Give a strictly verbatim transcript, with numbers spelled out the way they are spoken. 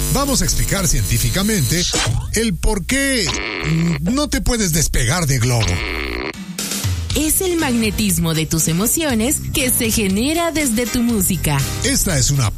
Vamos a explicar científicamente el por qué no te puedes despegar de Globo. Es el magnetismo de tus emociones que se genera desde tu música. Esta es una